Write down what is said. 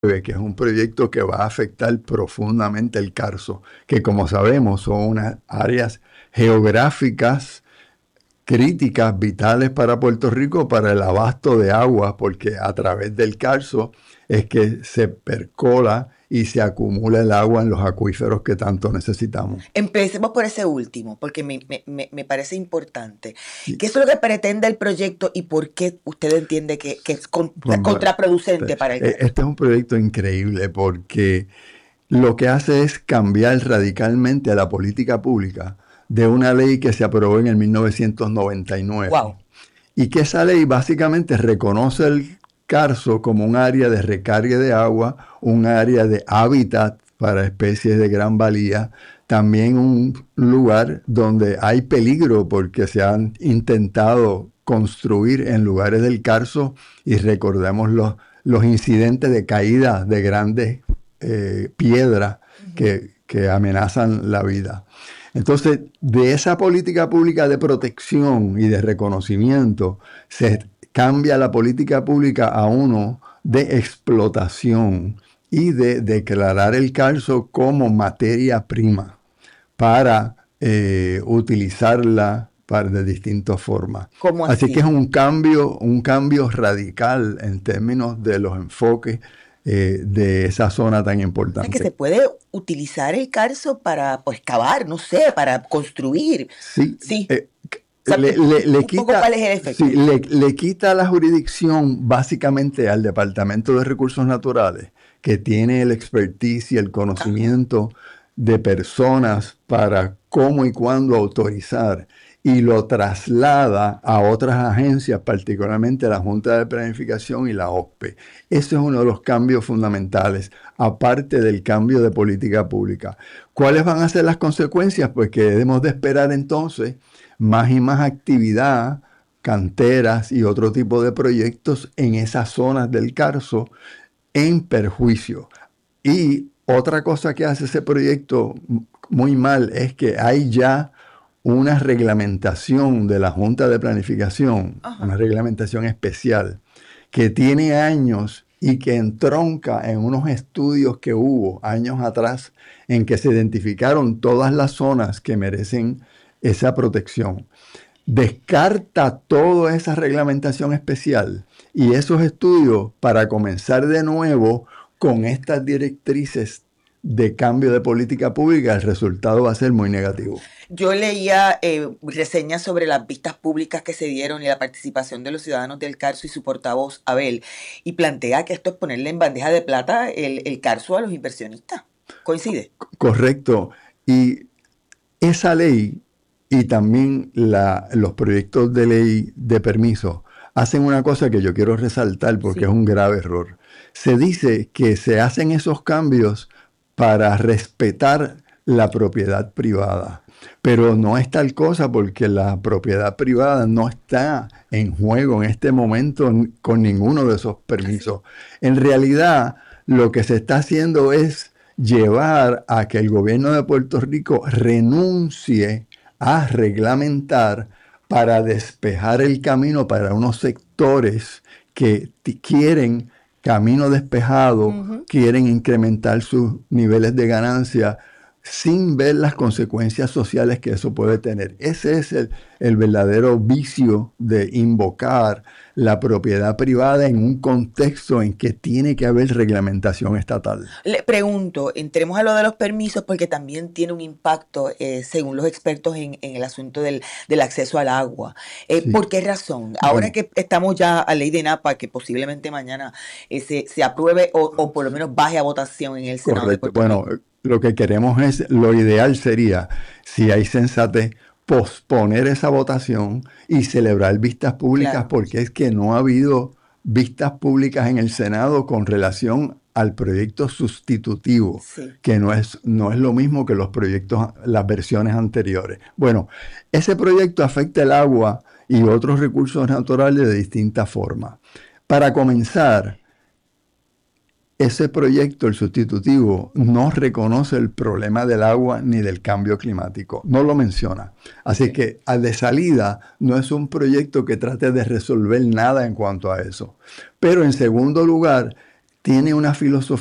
que es un proyecto que va a afectar profundamente el Carso, que como sabemos son unas áreas geográficas críticas, vitales para Puerto Rico, para el abasto de agua, porque a través del Carso es que se percola y se acumula el agua en los acuíferos que tanto necesitamos. Empecemos por ese último, porque me parece importante. Sí, ¿Qué es lo que pretende el proyecto y por qué usted entiende que es pues, contraproducente para el Carso? este es un proyecto increíble porque lo que hace es cambiar radicalmente la política pública de una ley que se aprobó en el 1999 Wow. y que esa ley básicamente reconoce el Carso como un área de recarga de agua, un área de hábitat para especies de gran valía, también un lugar donde hay peligro porque se han intentado construir en lugares del Carso y recordemos los incidentes de caída de grandes piedras que amenazan la vida. Entonces, de esa política pública de protección y de reconocimiento, se cambia la política pública a uno de explotación y de declarar el Carso como materia prima para utilizarla de distintas formas. ¿Cómo Así que es así? un cambio radical en términos de los enfoques de esa zona tan O sea, que se importante. puede utilizar el Carso para, pues, cavar, no sé, para construir. Sí, Sí. O sea, un poco cuál es el sí, efecto. le quita la jurisdicción básicamente al Departamento de Recursos Naturales, que tiene el expertise y el Ajá. conocimiento de personas para cómo y cuándo autorizar, y lo traslada a otras agencias, particularmente la Junta de Planificación y la OCPE. Ese es uno de los cambios fundamentales, aparte del cambio de política pública. ¿Cuáles van a ser las consecuencias? Pues que debemos de esperar entonces más y más actividad, canteras y otro tipo de proyectos en esas zonas del Carso en perjuicio. Y otra cosa que hace ese proyecto muy mal es que hay ya una reglamentación de la Junta de Planificación, una Ajá. reglamentación especial, que tiene años y que entronca en unos estudios que hubo años atrás en que se identificaron todas las zonas que merecen esa protección. Descarta toda esa reglamentación especial y esos estudios para comenzar de nuevo con estas directrices de cambio de política pública, el resultado va a ser muy negativo. Yo leía reseñas sobre las vistas públicas que se dieron y la participación de los ciudadanos del Carso y su portavoz Abel, y plantea que esto es ponerle en bandeja de plata el Carso a los inversionistas. ¿Coincide? Correcto. Y esa ley y también los proyectos de ley de permiso hacen una cosa que yo quiero resaltar porque es Sí. un grave error. Se dice que se hacen esos cambios para respetar la propiedad privada, pero no es tal cosa porque la propiedad privada no está en juego en este momento con ninguno de esos Así. permisos. En realidad, lo que se está haciendo es llevar a que el gobierno de Puerto Rico renuncie a reglamentar para despejar el camino para unos sectores que quieren camino despejado, Ujú. quieren incrementar sus niveles de ganancia sin ver las consecuencias sociales que eso puede tener. Ese es el verdadero vicio de invocar la propiedad privada en un contexto en que tiene que haber reglamentación estatal. Le pregunto, entremos a lo de los permisos porque también tiene un impacto, según los expertos, en el asunto del acceso al agua. Sí, ¿Por qué razón? Ahora bueno, que estamos ya a ley de NAPA, que posiblemente mañana se apruebe o por lo menos baje a votación en el Senado de correcto. Puerto Bueno, Rico. lo que queremos es, lo ideal sería, si hay sensatez, posponer esa votación y celebrar vistas públicas Claro, porque es que no ha habido vistas públicas en el Senado con relación al proyecto sustitutivo, sí. que no es lo mismo que los proyectos, las versiones anteriores. Bueno, ese proyecto afecta el agua y otros recursos naturales de distintas formas. Para comenzar, ese proyecto, el sustitutivo, no reconoce el problema del agua ni del cambio climático, no lo menciona. Ok. Así que al de salida no es un proyecto que trate de resolver nada en cuanto a eso. Pero en segundo lugar, tiene una filosofía